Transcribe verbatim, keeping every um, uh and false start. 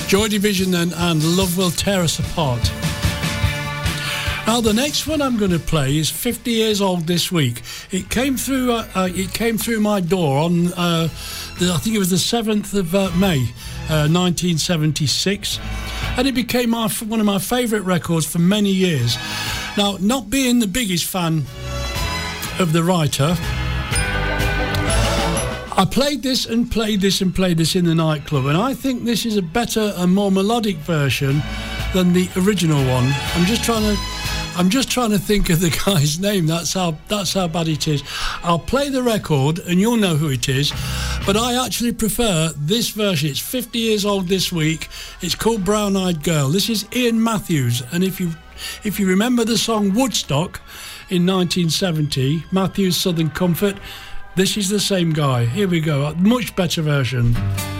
Joy Division then, and Love Will Tear Us Apart. Now the next one I'm going to play is fifty years old this week. It came through. Uh, uh, it came through my door on, uh, the, I think it was the seventh of uh, May, uh, nineteen seventy-six, and it became my, one of my favourite records for many years. Now, not being the biggest fan of the writer, I played this and played this and played this in the nightclub, and I think this is a better and more melodic version than the original one. I'm just trying to, I'm just trying to think of the guy's name. That's how that's how bad it is. I'll play the record, and you'll know who it is. But I actually prefer this version. It's fifty years old this week. It's called Brown Eyed Girl. This is Ian Matthews, and if you if you remember the song Woodstock in nineteen seventy, Matthews Southern Comfort. This is the same guy. Here we go. A much better version.